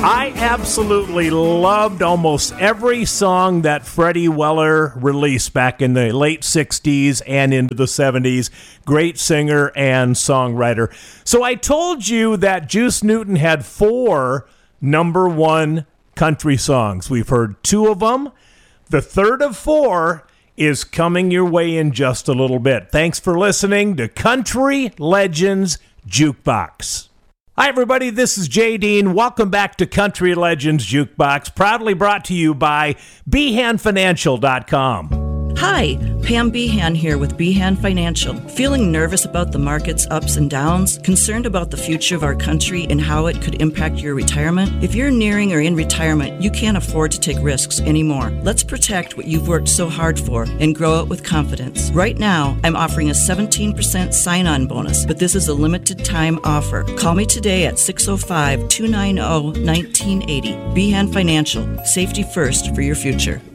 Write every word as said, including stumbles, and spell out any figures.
I absolutely loved almost every song that Freddie Weller released back in the late sixties and into the seventies. Great singer and songwriter. So I told you that Juice Newton had four number one country songs. We've heard two of them. The third of four is coming your way in just a little bit. Thanks for listening to Country Legends Jukebox. Hi, everybody. This is Jay Dean. Welcome back to Country Legends Jukebox, proudly brought to you by Behan Financial dot com. Hi, Pam Behan here with Behan Financial. Feeling nervous about the market's ups and downs? Concerned about the future of our country and how it could impact your retirement? If you're nearing or in retirement, you can't afford to take risks anymore. Let's protect what you've worked so hard for and grow it with confidence. Right now, I'm offering a seventeen percent sign-on bonus, but this is a limited time offer. Call me today at six oh five, two nine oh, one nine eight oh. Behan Financial. Safety first for your future.